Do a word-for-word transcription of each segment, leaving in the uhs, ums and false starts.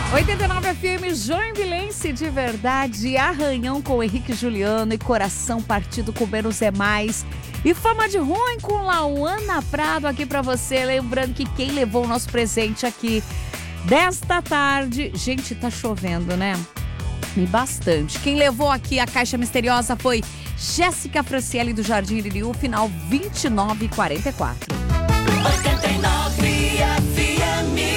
oitenta e nove F M, Joinvilense de verdade, Arranhão com Henrique Juliano e Coração Partido com Menos é Mais. E Fama de Ruim com Lauana Prado aqui pra você. Lembrando que quem levou o nosso presente aqui desta tarde... Gente, tá chovendo, né? E bastante. Quem levou aqui a caixa misteriosa foi Jéssica Franciele do Jardim Iririú, final vinte e nove quarenta e quatro. oitenta e nove F M.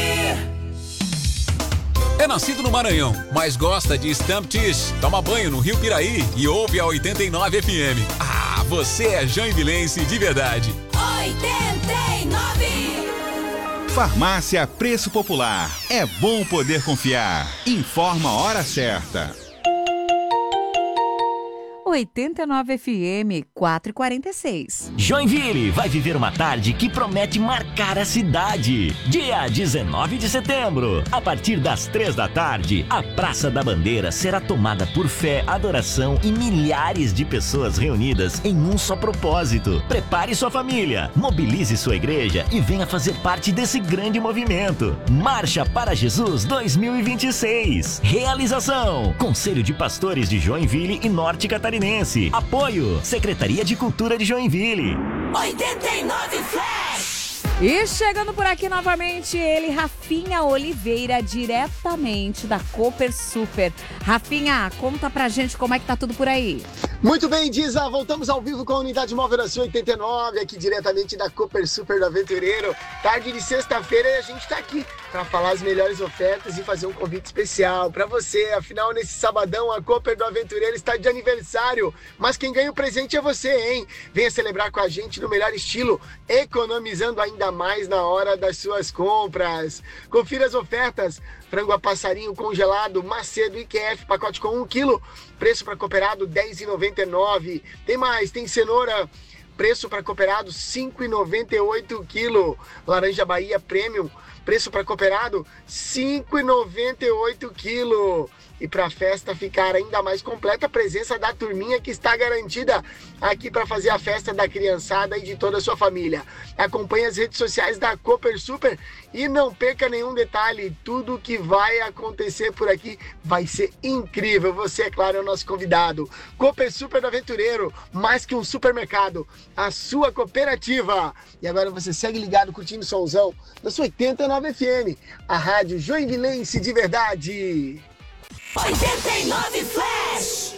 É nascido no Maranhão, mas gosta de Stamp Teach. Toma banho no Rio Piraí e ouve a oitenta e nove F M. Ah, você é joinvilense de verdade. oitenta e nove. Farmácia Preço Popular. É bom poder confiar. Informa a hora certa. oitenta e nove F M, quatro e quarenta e seis. Joinville vai viver uma tarde que promete marcar a cidade. Dia dezenove de setembro, a partir das três da tarde, a Praça da Bandeira será tomada por fé, adoração e milhares de pessoas reunidas em um só propósito. Prepare sua família, mobilize sua igreja e venha fazer parte desse grande movimento. Marcha para Jesus dois mil e vinte e seis. Realização: Conselho de Pastores de Joinville e Norte Catarinense. Apoio: Secretaria de Cultura de Joinville. oitenta e nove Flash. E chegando por aqui novamente, ele, Rafinha Oliveira, diretamente da Cooper Super. Rafinha, conta pra gente como é que tá tudo por aí. Muito bem, Diza, voltamos ao vivo com a Unidade Móvel da Sul oitenta e nove, aqui diretamente da Cooper Super do Aventureiro. Tarde de sexta-feira e a gente tá aqui para falar as melhores ofertas e fazer um convite especial para você. Afinal, nesse sabadão, a Cooper do Aventureiro está de aniversário, mas quem ganha o presente é você, hein? Venha celebrar com a gente no melhor estilo, economizando ainda mais na hora das suas compras. Confira as ofertas: frango a passarinho congelado Macedo I Q F, pacote com um quilo, preço para cooperado dez reais e noventa e nove centavos. Tem mais, tem cenoura, preço para cooperado cinco reais e noventa e oito centavos quilo. Laranja Bahia Premium, preço para cooperado cinco reais e noventa e oito centavos quilo. E para a festa ficar ainda mais completa, a presença da turminha que está garantida aqui para fazer a festa da criançada e de toda a sua família. Acompanhe as redes sociais da Cooper Super e não perca nenhum detalhe. Tudo que vai acontecer por aqui vai ser incrível. Você, é claro, é o nosso convidado. Cooper Super do Aventureiro, mais que um supermercado, a sua cooperativa. E agora você segue ligado curtindo o somzão da sua oitenta e nove F M, a rádio joinvilense de verdade. oitenta e nove Flash.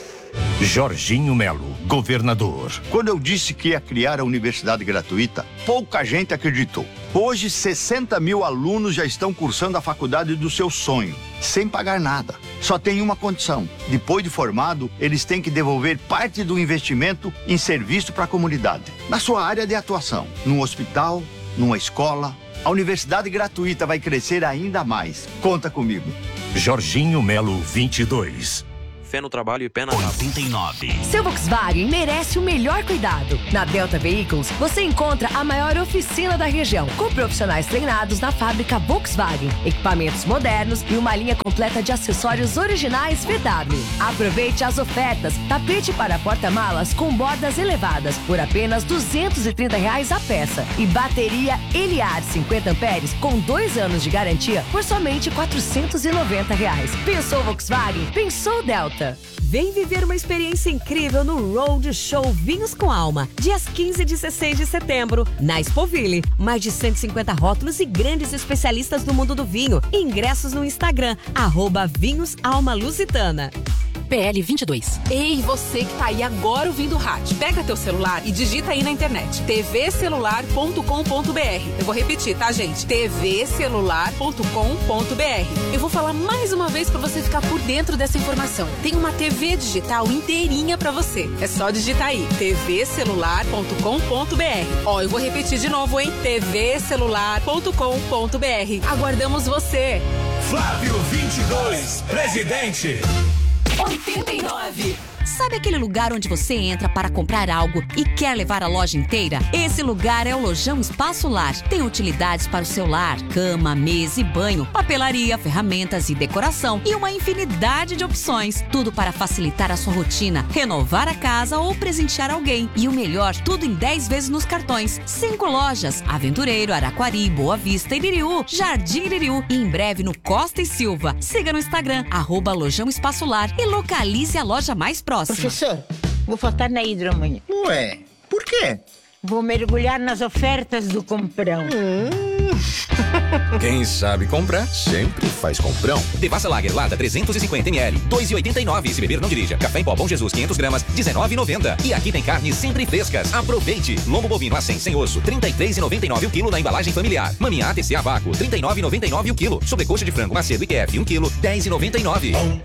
Jorginho Melo, governador. Quando eu disse que ia criar a universidade gratuita, pouca gente acreditou. Hoje, sessenta mil alunos já estão cursando a faculdade do seu sonho, sem pagar nada. Só tem uma condição: depois de formado, eles têm que devolver parte do investimento em serviço para a comunidade. Na sua área de atuação, num hospital, numa escola, a universidade gratuita vai crescer ainda mais. Conta comigo. Jorginho Melo, vinte e dois. Fé no trabalho e pé na rua. oitenta e nove. Seu Volkswagen merece o melhor cuidado. Na Delta Veículos, você encontra a maior oficina da região, com profissionais treinados na fábrica Volkswagen, equipamentos modernos e uma linha completa de acessórios originais V W. Aproveite as ofertas: tapete para porta-malas com bordas elevadas por apenas duzentos e trinta reais a peça e bateria Eliar cinquenta amperes com dois anos de garantia por somente quatrocentos e noventa reais. Pensou Volkswagen? Pensou Delta. Vem viver uma experiência incrível no Road Show Vinhos com Alma, dias quinze e dezesseis de setembro, na Expoville. Mais de cento e cinquenta rótulos e grandes especialistas do mundo do vinho. Ingressos no Instagram, arroba Vinhos Alma Lusitana. P L vinte e dois. Ei, você que tá aí agora ouvindo o rádio, pega teu celular e digita aí na internet t v celular ponto com ponto b r. Eu vou repetir, tá, gente? t v celular ponto com ponto b r. Eu vou falar mais uma vez pra você ficar por dentro dessa informação. Tem uma T V digital inteirinha pra você. É só digitar aí t v celular ponto com ponto b r. Ó, eu vou repetir de novo, hein? t v celular ponto com ponto b r. Aguardamos você. Flávio vinte e dois, presidente. oitenta e nove. Sabe aquele lugar onde você entra para comprar algo e quer levar a loja inteira? Esse lugar é o Lojão Espaço Lar. Tem utilidades para o seu lar, cama, mesa e banho, papelaria, ferramentas e decoração e uma infinidade de opções. Tudo para facilitar a sua rotina, renovar a casa ou presentear alguém. E o melhor, tudo em dez vezes nos cartões. Cinco lojas: Aventureiro, Araquari, Boa Vista, Iririú, Jardim Iririú e em breve no Costa e Silva. Siga no Instagram, arroba Lojão Espaço Lar e localize a loja mais próxima. Professor, vou faltar na hidro amanhã. Ué, por quê? Vou mergulhar nas ofertas do Comprão. Hum. Quem sabe comprar, sempre faz Comprão. Devassa Lager Lata trezentos e cinquenta mililitros, dois reais e oitenta e nove centavos. Se beber, não dirija. Café em pó Bom Jesus, quinhentas gramas, dezenove reais e noventa centavos. E aqui tem carnes sempre frescas. Aproveite. Lombo bovino A cem sem osso, trinta e três reais e noventa e nove centavos o quilo na embalagem familiar. Maminha A T C a vácuo, trinta e nove reais e noventa e nove centavos o quilo. Sobrecoxa de frango Macedo I Q F um quilo, dez reais e noventa e nove centavos.